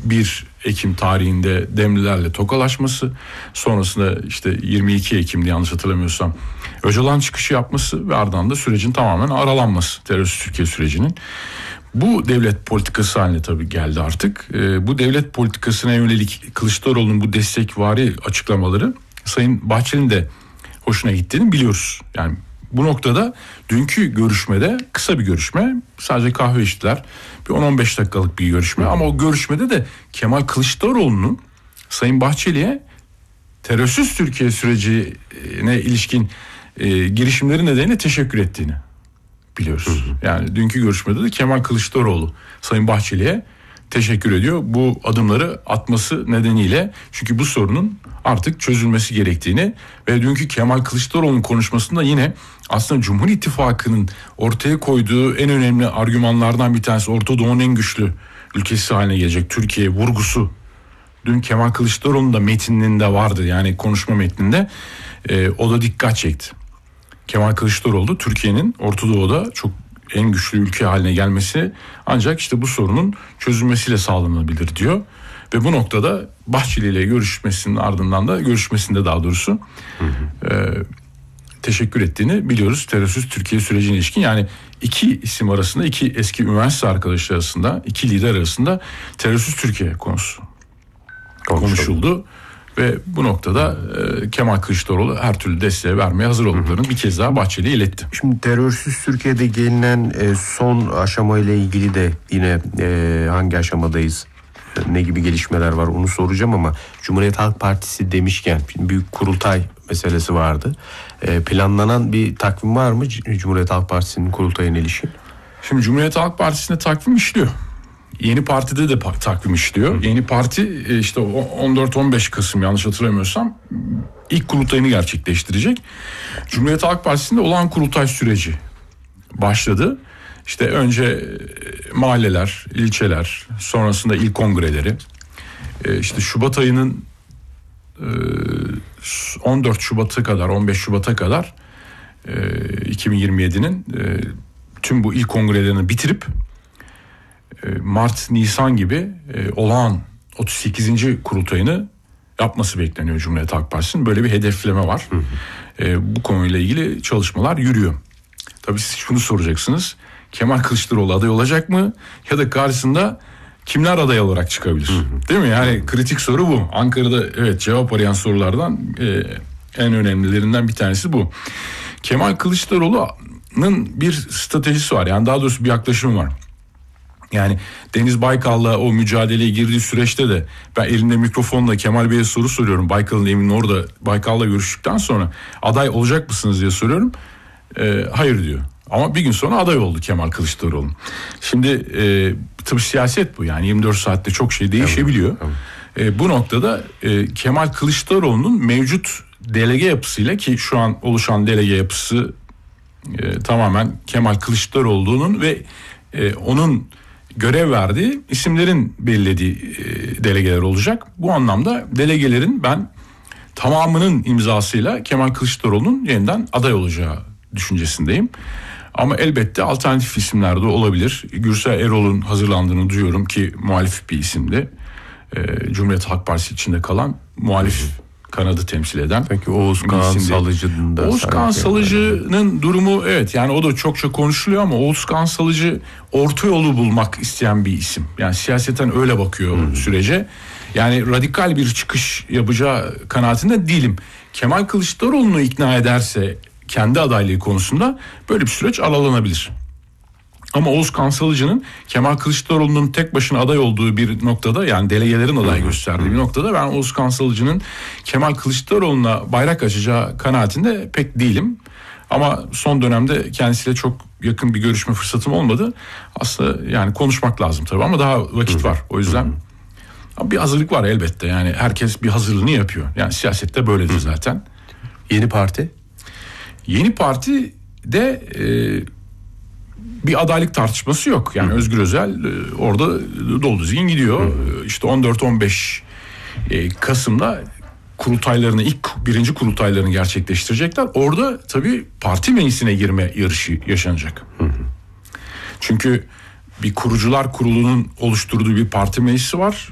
1 Ekim tarihinde Demlilerle tokalaşması, sonrasında işte 22 Ekim'de yanlış hatırlamıyorsam Öcalan çıkışı yapması ve ardından da sürecin tamamen aralanması, terörsüz Türkiye sürecinin. Bu devlet politikası haline tabii geldi artık. Bu devlet politikasına yönelik Kılıçdaroğlu'nun bu destekvari açıklamaları Sayın Bahçeli'nin de hoşuna gittiğini biliyoruz. Yani bu noktada dünkü görüşmede, kısa bir görüşme, sadece kahve içtiler. Bir 10-15 dakikalık bir görüşme ama o görüşmede de Kemal Kılıçdaroğlu'nun Sayın Bahçeli'ye terörsüz Türkiye sürecine ilişkin girişimleri nedeniyle teşekkür ettiğini biliyoruz. Yani dünkü görüşmede de Kemal Kılıçdaroğlu Sayın Bahçeli'ye teşekkür ediyor bu adımları atması nedeniyle. Çünkü bu sorunun artık çözülmesi gerektiğini ve dünkü Kemal Kılıçdaroğlu'nun konuşmasında yine aslında Cumhur İttifakı'nın ortaya koyduğu en önemli argümanlardan bir tanesi, Orta Doğu'nun en güçlü ülkesi haline gelecek Türkiye vurgusu. Dün Kemal Kılıçdaroğlu'nun da metninde vardı, yani konuşma metninde o da dikkat çekti. Kemal Kılıçdaroğlu Türkiye'nin Orta Doğu'da çok en güçlü ülke haline gelmesi ancak işte bu sorunun çözülmesiyle sağlanabilir diyor. Ve bu noktada Bahçeli ile görüşmesinin ardından da teşekkür ettiğini biliyoruz terörsüz Türkiye sürecine ilişkin. Yani iki isim arasında, iki eski üniversite arkadaşı arasında, iki lider arasında terörsüz Türkiye konusu konuşuldu. Ve bu noktada Kemal Kılıçdaroğlu her türlü desteği vermeye hazır olduklarını bir kez daha Bahçeli'ye iletti. Şimdi terörsüz Türkiye'de gelinen son aşamayla ilgili de yine hangi aşamadayız, ne gibi gelişmeler var onu soracağım ama Cumhuriyet Halk Partisi demişken büyük kurultay meselesi vardı. Planlanan bir takvim var mı Cumhuriyet Halk Partisi'nin kurultayına ilişkin? Şimdi Cumhuriyet Halk Partisi'nde takvim işliyor. Yeni Parti'de de takvim işliyor. Yeni Parti işte 14-15 Kasım yanlış hatırlamıyorsam ilk kurultayını gerçekleştirecek. Cumhuriyet Halk Partisi'nde olağan kurultay süreci başladı. İşte önce mahalleler, ilçeler, sonrasında il kongreleri. İşte Şubat ayının 14 Şubat'a kadar, 15 Şubat'a kadar 2027'nin tüm bu il kongrelerini bitirip Mart, Nisan gibi olağan 38. kurultayını yapması bekleniyor Cumhuriyet Halk Partisi'nin. Böyle bir hedefleme var. Bu konuyla ilgili çalışmalar yürüyor. Tabii siz şunu soracaksınız. Kemal Kılıçdaroğlu aday olacak mı? Ya da karşısında kimler aday olarak çıkabilir? Değil mi? Yani kritik soru bu. Ankara'da evet cevap arayan sorulardan en önemlilerinden bir tanesi bu. Kemal Kılıçdaroğlu'nun bir stratejisi var. Yani daha doğrusu bir yaklaşımı var. Yani Deniz Baykal'la o mücadeleye girdiği süreçte de ben elimde mikrofonla Kemal Bey'e soru soruyorum. Baykal'ın evinin orada Baykal'la görüştükten sonra aday olacak mısınız diye soruyorum. Hayır diyor. Ama bir gün sonra aday oldu Kemal Kılıçdaroğlu. Şimdi tabii siyaset bu, yani 24 saatte çok şey değişebiliyor. Bu noktada Kemal Kılıçdaroğlu'nun mevcut delege yapısıyla, ki şu an oluşan delege yapısı tamamen Kemal Kılıçdaroğlu'nun ve onun görev verdiği isimlerin belirlediği delegeler olacak. Bu anlamda delegelerin ben tamamının imzasıyla Kemal Kılıçdaroğlu'nun yeniden aday olacağı düşüncesindeyim. Ama elbette alternatif isimler de olabilir. Gürsel Erol'un hazırlandığını duyuyorum ki muhalif bir isimdi. Cumhuriyet Halk Partisi içinde kalan muhalif kanadı temsil eden. Peki Oğuzkan Salıcı'nın da... Oğuzkan Salıcı'nın durumu evet, yani o da çokça konuşuluyor ama Oğuzkan Salıcı orta yolu bulmak isteyen bir isim. Yani siyaseten öyle bakıyor sürece. Yani radikal bir çıkış yapacağı kanaatinde değilim. Kemal Kılıçdaroğlu'nu ikna ederse kendi adaylığı konusunda böyle bir süreç aralanabilir. Ama Oğuzkan Salıcı'nın Kemal Kılıçdaroğlu'nun tek başına aday olduğu bir noktada, yani delegelerin aday gösterdiği bir noktada ben Oğuzkan Salıcı'nın Kemal Kılıçdaroğlu'na bayrak açacağı kanaatinde pek değilim. Ama son dönemde kendisiyle çok yakın bir görüşme fırsatım olmadı. Aslında yani konuşmak lazım tabii ama daha vakit var. O yüzden bir hazırlık var elbette. Yani herkes bir hazırlığını yapıyor. Yani siyasette böyledir zaten. Yeni Parti? Yeni Parti'de bir adaylık tartışması yok. Yani Özgür Özel orada dolu düzgün gidiyor. İşte 14-15 Kasım'da kurultaylarını, ilk birinci kurultaylarını gerçekleştirecekler. Orada tabii parti meclisine girme yarışı yaşanacak. Çünkü bir kurucular kurulunun oluşturduğu bir parti meclisi var.